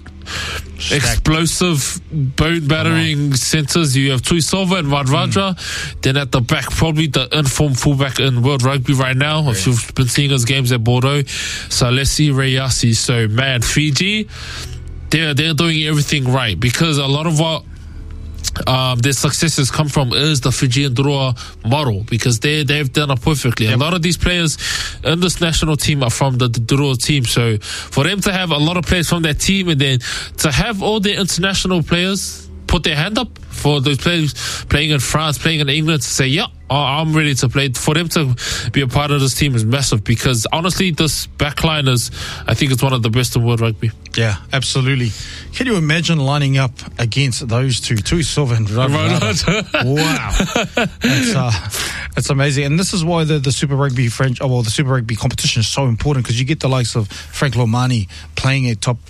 explosive, bone-battering centres. You have Tui Silva and Radradra. Then at the back, probably the informed fullback in World Rugby right now. If you've been seeing his games at Bordeaux, Salesi Reyasi. So, man, Fiji, they're doing everything right, because a lot of what their successes come from is the Fijian Drua model, because they've done it perfectly. A lot of these players in this national team are from the Drua team, so for them to have a lot of players from that team, and then to have all their international players put their hand up for those players playing in France, playing in England, to say, I'm ready to play. For them to be a part of this team is massive, because honestly, this backline is, I think it's one of the best in World Rugby. Yeah, absolutely. Can you imagine lining up against those two, Tui Silva and Radradra? Wow. It's amazing. And this is why the Super Rugby the Super Rugby competition is so important, because you get the likes of Frank Lomani playing at top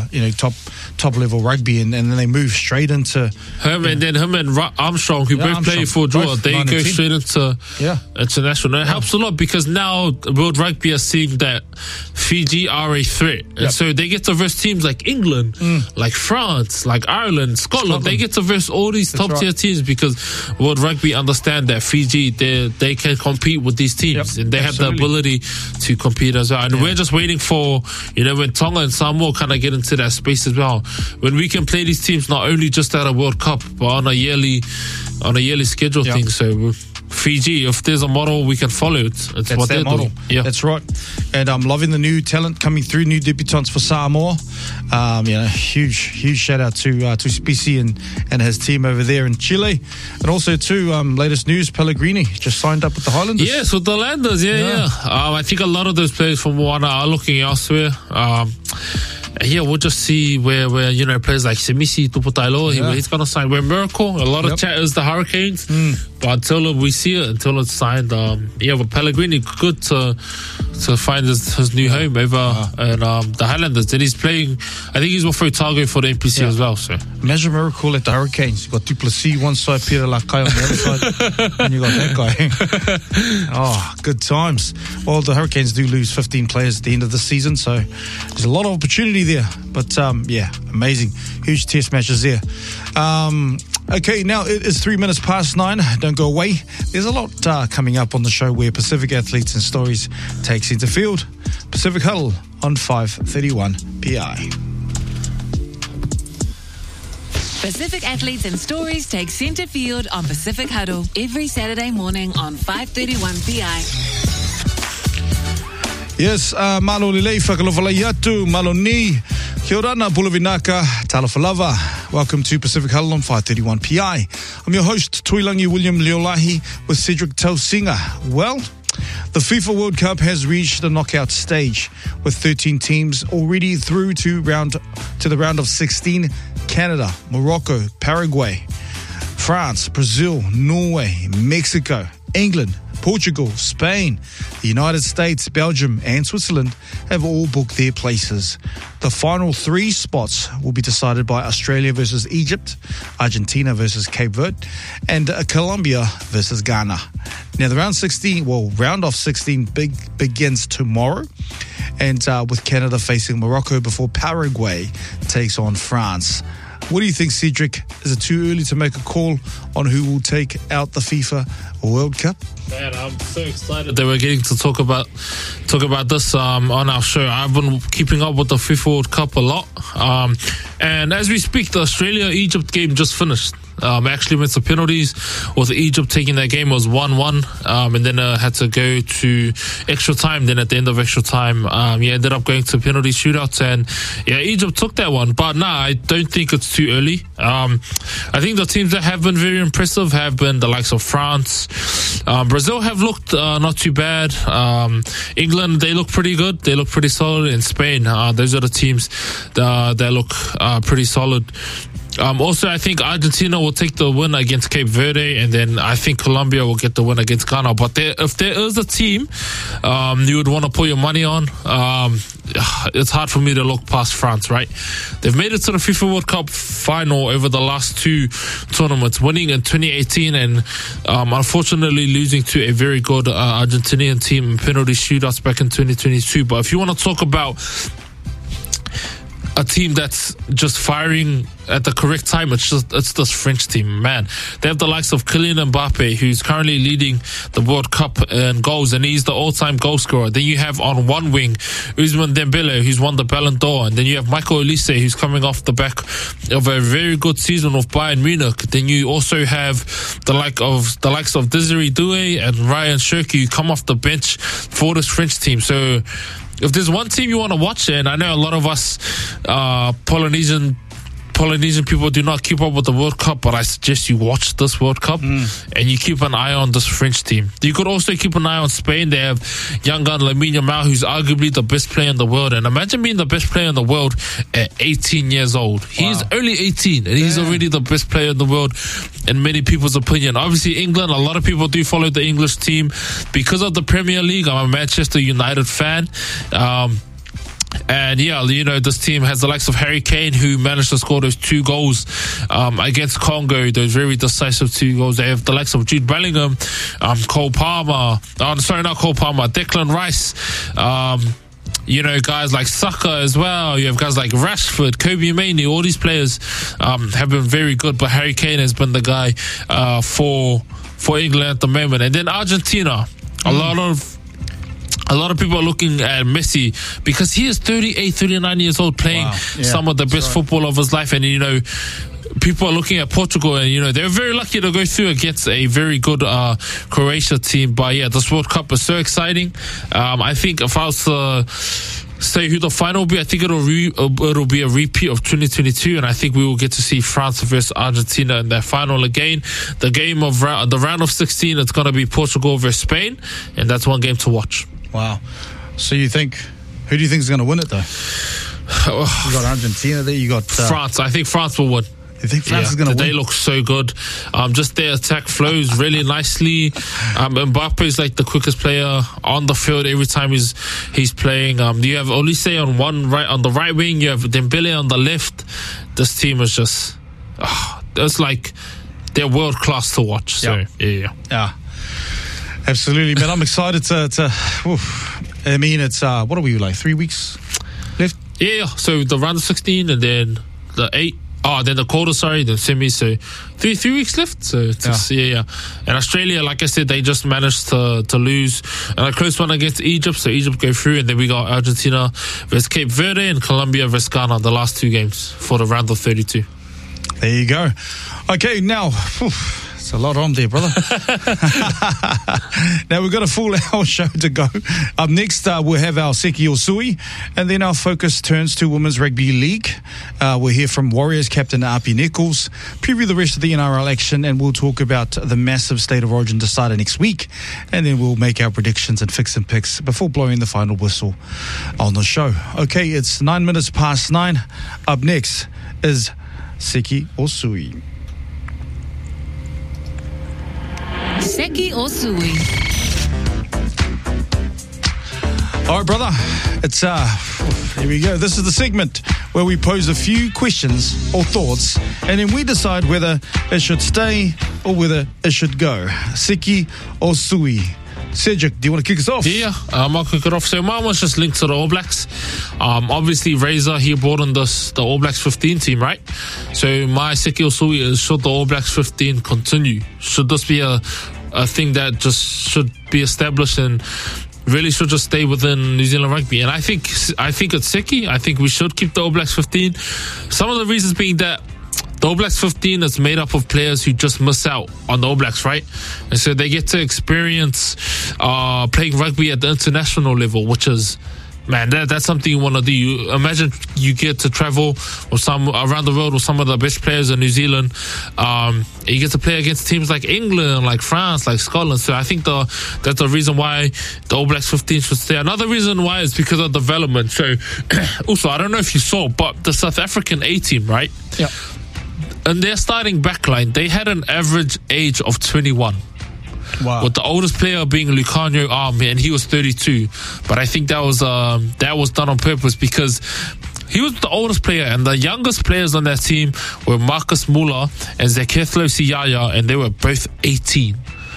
level rugby, and then they move straight into him and Armstrong, who both play for Drua. They go straight into international. It helps a lot, because now World Rugby are seeing that Fiji are a threat, and so they get to verse teams like England, like France, like Ireland, Scotland. They get to verse all these top tier teams, because World Rugby understand that Fiji, they can compete with these teams, and they have the ability to compete as well. And we're just waiting for, when Tonga and Samoa kind of get into that space as well, when we can play these teams not only just at a World Cup, but on a yearly schedule thing. So Fiji, if there's a model we can follow, it's That's what their they're model. doing. Yeah. That's right. And I'm loving the new talent coming through, new debutants for Samoa. Huge shout out to Specie and his team over there in Chile. And also to latest news, Pellegrini just signed up with the Highlanders. Yes, with the Landers, yeah. I think a lot of those players from Moana are looking elsewhere. We'll just see where players like Semisi, Tuputailoa, he's going to sign. We're Miracle. A lot of chatters, the Hurricanes. But until we see it, until it's signed, but Pellegrini, good to find his new home over in the Highlanders. And he's playing, I think he's with Otago for the NPC as well. So Imagine Miracle at the Hurricanes. You've got Duplessis one side, Peter Lakai on the other side, and you got that guy. Good times. Well, the Hurricanes do lose 15 players at the end of the season, so there's a lot of opportunity there. But amazing. Huge test matches there. Okay, now it is 3 minutes past 9. Don't go away. There's a lot coming up on the show where Pacific Athletes and Stories take centre field. Pacific Huddle on 531 PI. Pacific Athletes and Stories take centre field on Pacific Huddle every Saturday morning on 531 PI. Yes, malo lilei whakalowhalai atu, malo ni. Kia ora na Pulavinaka, Talafalava. Welcome to Pacific Huddle on 531 PI. I'm your host, Tuilangi William Leolahi, with Cedric Tausinga. Well, the FIFA World Cup has reached the knockout stage, with 13 teams already through to the round of 16. Canada, Morocco, Paraguay, France, Brazil, Norway, Mexico, England, Portugal, Spain, the United States, Belgium and Switzerland have all booked their places. The final 3 spots will be decided by Australia versus Egypt, Argentina versus Cape Verde, and Colombia versus Ghana. Now the round of 16 begins tomorrow, and with Canada facing Morocco before Paraguay takes on France. What do you think, Cedric? Is it too early to make a call on who will take out the FIFA World Cup? Man, I'm so excited that we're getting to talk about this on our show. I've been keeping up with the FIFA World Cup a lot. And as we speak, the Australia-Egypt game just finished. Actually went to penalties, with Egypt taking that game. It was 1-1, and then had to go to extra time. Then at the end of extra time, ended up going to penalty shootouts, and Egypt took that one. But I don't think it's too early. I think the teams that have been very impressive have been the likes of France. Brazil have looked not too bad. England, they look pretty good. They look pretty solid. In Spain, those are the teams that look pretty solid. Also, I think Argentina will take the win against Cape Verde, and then I think Colombia will get the win against Ghana. But if there is a team you would want to put your money on, it's hard for me to look past France, right? They've made it to the FIFA World Cup final over the last 2 tournaments, winning in 2018 and unfortunately losing to a very good Argentinian team in penalty shootouts back in 2022. But if you want to talk about a team that's just firing at the correct time, it's this French team, man. They have the likes of Kylian Mbappe, who's currently leading the World Cup in goals, and he's the all-time goal scorer. Then you have on one wing Ousmane Dembele, who's won the Ballon d'Or, and then you have Michael Olise, who's coming off the back of a very good season with Bayern Munich. Then you also have the likes of Desiree Doué and Ryan Cherki, who come off the bench for this French team. So if there's one team you want to watch, and I know a lot of us Polynesian people do not keep up with the World Cup, but I suggest you watch this World Cup and you keep an eye on this French team. You could also keep an eye on Spain. They have young gun Lamine Yamal, who's arguably the best player in the world. And imagine being the best player in the world at 18 years old. He's only 18 and he's already the best player in the world in many people's opinion. Obviously England, a lot of people do follow the English team because of the Premier League. I'm a Manchester United fan. And this team has the likes of Harry Kane, who managed to score those 2 goals against Congo, those very decisive 2 goals. They have the likes of Jude Bellingham, Declan Rice, guys like Saka as well. You have guys like Rashford, Kobe Mainoo. All these players have been very good, but Harry Kane has been the guy for England at the moment. And then Argentina, a lot of people are looking at Messi because he is 38, 39 years old, playing some of the best football of his life. And, people are looking at Portugal, and they're very lucky to go through against a very good Croatia team. But yeah, this World Cup is so exciting. I think if I was to say who the final will be, I think it'll be a repeat of 2022, and I think we will get to see France versus Argentina in their final again. The game of the round of 16, it's going to be Portugal versus Spain, and that's one game to watch. Wow. So who do you think is going to win it though? You got Argentina there. You got France. I think France will win. You think France is going to win? They look so good. Just their attack flows really nicely. Mbappe is like the quickest player on the field every time he's playing. You have Olise on the right wing. You have Dembele on the left. This team is just it's like they're world class to watch. So yeah. Absolutely, man. I'm excited to I mean, it's what are we, like 3 weeks left? Yeah. So the round of 16 and then the 8. Then the quarter, then semi. So 3 weeks left. So yeah. And Australia, like I said, they just managed to lose and a close one against Egypt. So Egypt go through, and then we got Argentina versus Cape Verde and Colombia versus Ghana, the last 2 games for the round of 32. There you go. Okay, now it's a lot on there, brother. Now we've got a full hour show to go. Up next, we'll have our Seki Osui, and then our focus turns to Women's Rugby League. We'll hear from Warriors captain Api Nichols, preview the rest of the NRL action, and we'll talk about the massive State of Origin decider next week, and then we'll make our predictions and fix and picks before blowing the final whistle on the show. Okay, it's 9 minutes past 9. Up next is Seki Osui. Seki Osui. All right, brother. It's here we go. This is the segment where we pose a few questions or thoughts, and then we decide whether it should stay or whether it should go. Seki Osui. Cedric, do you want to kick us off? Yeah, I'll kick it off. So mine was just linked to the All Blacks. Obviously, Razor, he brought on the All Blacks 15 team, right? So my Seki Osui is, should the All Blacks 15 continue? Should this be a thing that just should be established and really should just stay within New Zealand rugby? And I think it's Seki. I think we should keep the All Blacks 15. Some of the reasons being that the All Blacks 15 is made up of players who just miss out on the All Blacks, right? And so they get to experience playing rugby at the international level, which is, man, that's something you want to do. You imagine you get to travel with around the world with some of the best players in New Zealand. You get to play against teams like England, like France, like Scotland. So I think that's the reason why the All Blacks 15 should stay. Another reason why is because of development. So also, I don't know if you saw, but the South African A team, right? Yeah. And their starting backline, they had an average age of 21. Wow. With the oldest player being Lucanio Army, and he was 32. But I think that was done on purpose because he was the oldest player, and the youngest players on that team were Marcus Muller and Zekethlo Siyaya, and they were both 18.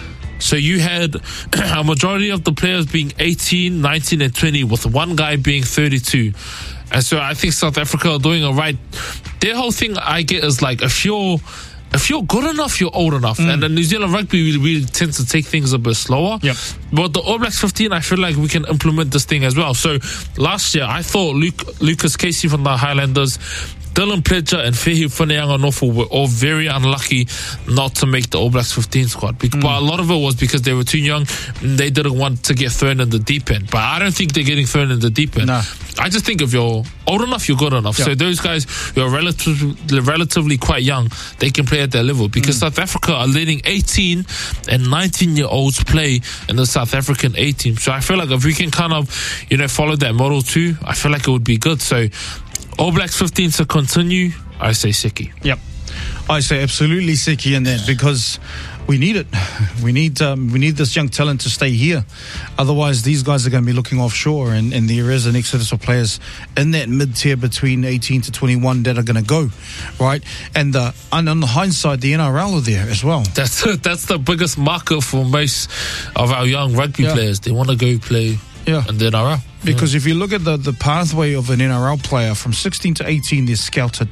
So you had a majority of the players being 18, 19, and 20, with one guy being 32. And so I think South Africa are doing it right. Their whole thing, I get, is like, if you're good enough, you're old enough. And in New Zealand rugby, we tend to take things a bit slower. Yep. But the All Blacks 15, I feel like we can implement this thing as well. So last year, I thought Lucas Casey from the Highlanders, Dylan Pledger and Fehi Whaneanga Nofu were all very unlucky not to make the All Blacks 15 squad. But a lot of it was because they were too young and they didn't want to get thrown in the deep end. But I don't think they're getting thrown in the deep end. No. I just think if you're old enough, you're good enough. Yep. So those guys who are relatively quite young, they can play at their level. Because South Africa are letting 18 and 19-year-olds play in the South African A team. So I feel like if we can kind of, follow that model too, I feel like it would be good. So All Blacks 15 to continue, I say Seki. Yep. I say absolutely Seki in that because we need it. We need this young talent to stay here. Otherwise, these guys are going to be looking offshore, and there is an exodus of players in that mid-tier between 18 to 21 that are going to go, right? And on the hindsight, the NRL are there as well. That's the biggest market for most of our young rugby players. They want to go play in the NRL. Because if you look at the pathway of an NRL player from 16 to 18, they're scouted.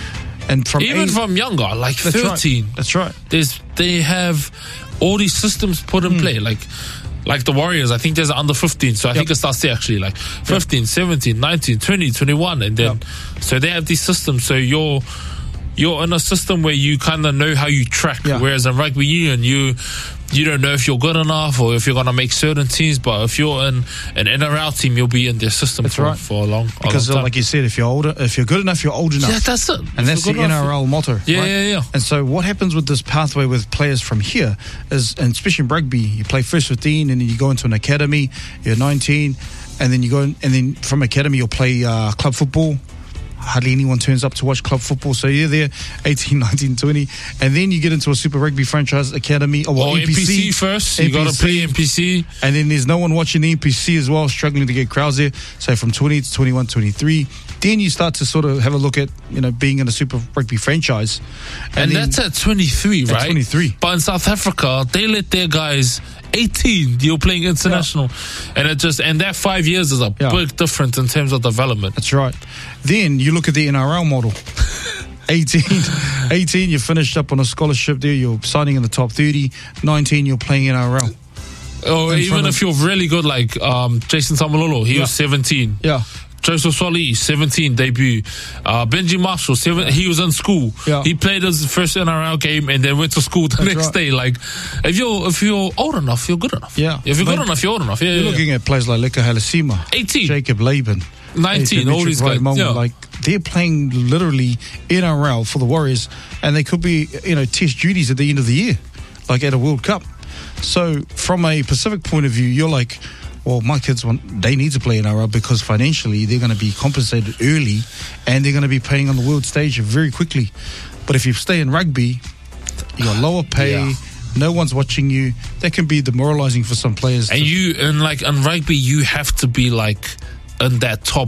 And from from younger, like 13. That's right. They have all these systems put in play. Like the Warriors, I think there's under 15. So I think it starts there actually. Like 15, 17, 19, 20, 21. And then, so they have these systems. So you're in a system where you kind of know how you track. Whereas in rugby union, you don't know if you're good enough or if you're going to make certain teams. But if you're in an NRL team, you'll be in their system for a long because time. Like you said, if you're good enough, you're old enough. Yeah, that's it. And that's the NRL motto. Yeah. And so what happens with this pathway with players from here is, and especially in rugby, you play first 15 and then you go into an academy, you're 19, and then you go and then from academy you'll play club football. Hardly anyone turns up to watch club football, so you're there 18, 19, 20, and then you get into a Super Rugby franchise academy or NPC first. You got to play NPC, and then there's no one watching the NPC as well, struggling to get crowds there. So from 20 to 21, 23, then you start to sort of have a look at being in a Super Rugby franchise, and that's at 23, right? At 23, but in South Africa they let their guys 18, you're playing international, and and that 5 years is a big difference in terms of development. That's right. Then you look at the NRL model. 18, you finished up on a scholarship there, you're signing in the top 30. 19, you're playing NRL. Oh, even if you're really good, like Jason Tamalolo, he was 17. Yeah. Joseph Swali, 17 debut. Benji Marshall, he was in school. Yeah. He played his first NRL game and then went to school the next day. Like, if you're old enough, you're good enough. Yeah. If you're good enough, you're old enough. Yeah, you're looking at players like Leka Halasima, 18, Jacob Laban, 19, all these guys. Like, they're playing literally NRL for the Warriors, and they could be, test duties at the end of the year, like at a World Cup. So from a Pacific point of view, you're like, well, my kids they need to play NRL because financially they're going to be compensated early and they're going to be playing on the world stage very quickly. But if you stay in rugby, you got lower pay, no one's watching you. That can be demoralizing for some players. And in rugby, you have to be like in that top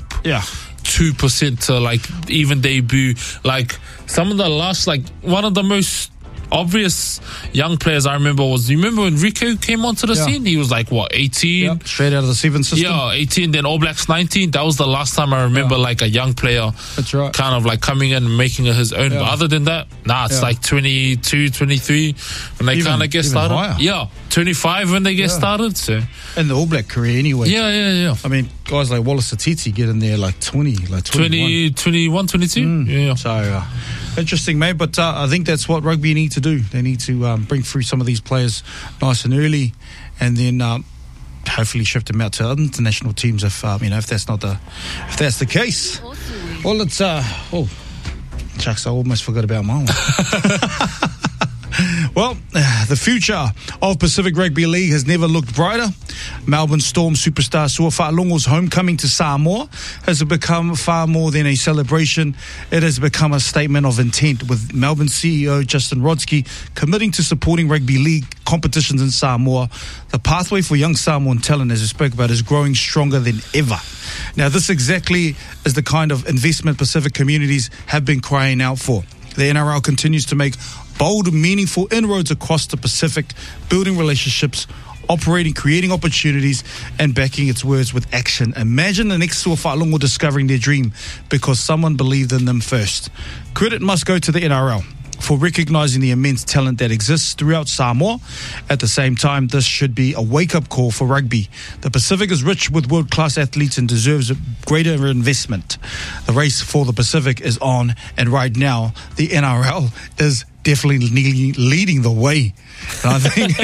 2% to like even debut. Like some of the last, like one of the most obvious young players I remember was, you remember when Rico came onto the scene? He was like, 18? Straight out of the 7 system. Yeah, 18, then All Blacks 19. That was the last time I remember like a young player kind of like coming in and making it his own. But other than that, it's like 22, 23 when they kind of get started. Higher. Yeah, 25 when they get started. So in the All Black career anyway. Yeah. I mean, guys like Wallace Atiti get in there like 20, like 21, 22. Yeah. So interesting, mate. But I think that's what rugby need to do. They need to bring through some of these players nice and early, and then hopefully shift them out to other international teams. If if that's the case. Well, it's shucks, I almost forgot about my one. Well, the future of Pacific Rugby League has never looked brighter. Melbourne Storm superstar Sua Fa'alongo's homecoming to Samoa has become far more than a celebration. It has become a statement of intent, with Melbourne CEO Justin Rodsky committing to supporting rugby league competitions in Samoa. The pathway for young Samoan talent, as we spoke about, is growing stronger than ever. Now, this exactly is the kind of investment Pacific communities have been crying out for. The NRL continues to make bold, meaningful inroads across the Pacific, building relationships, operating, creating opportunities, and backing its words with action. Imagine the next Sua Fa'alongo discovering their dream because someone believed in them first. Credit must go to the NRL for recognizing the immense talent that exists throughout Samoa. At the same time, this should be a wake-up call for rugby. The Pacific is rich with world-class athletes and deserves greater investment. The race for the Pacific is on, and right now, the NRL is definitely leading the way. And I think,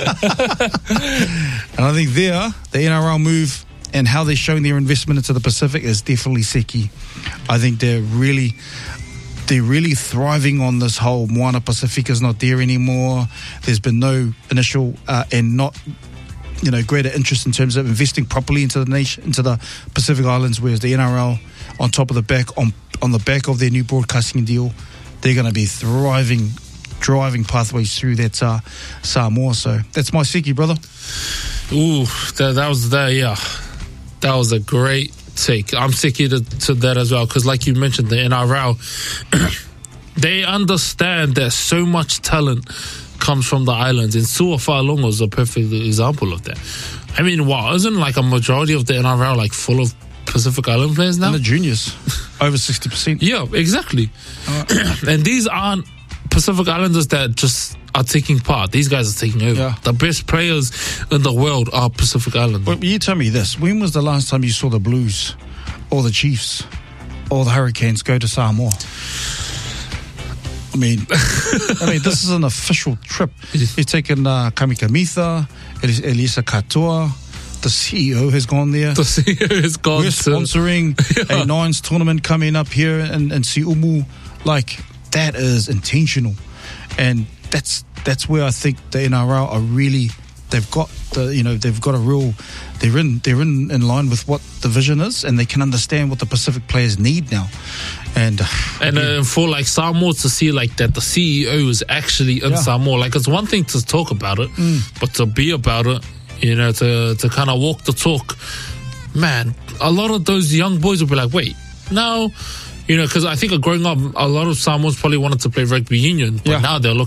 the NRL move and how they're showing their investment into the Pacific is definitely seki. I think they're really thriving on this whole Moana Pacifica's not there anymore. There's been no initial and not greater interest in terms of investing properly into the nation, into the Pacific Islands, whereas the NRL on top of the back on the back of their new broadcasting deal, they're going to be driving pathways through that Samoa. So that's my seki, brother. Ooh, that was a great take. I'm sicky to that as well, because like you mentioned, the NRL, they understand that so much talent comes from the islands, and Sua Fa'alongo is a perfect example of that. I mean, isn't like a majority of the NRL like full of Pacific Island players now? And the juniors, over 60%. Yeah, exactly. And these aren't Pacific Islanders that just are taking part. These guys are taking over. Yeah. The best players in the world are Pacific Islanders. But you tell me this, when was the last time you saw the Blues or the Chiefs or the Hurricanes go to Samoa? I mean, this is an official trip. You've taken Kamikamitha, Elisa Katoa. The CEO has gone there. The CEO has gone. We're sponsoring a Nines tournament coming up here in Siumu. Like, that is intentional, and that's where I think the NRL are really. They've got a real. They're in line with what the vision is, and they can understand what the Pacific players need now. And for like Samoa to see like that the CEO is actually in Samoa, like it's one thing to talk about it, but to be about it, you know, to kind of walk the talk, man, a lot of those young boys will be like, wait, no, you know, because I think growing up, a lot of Samoans probably wanted to play rugby union, but now they're looking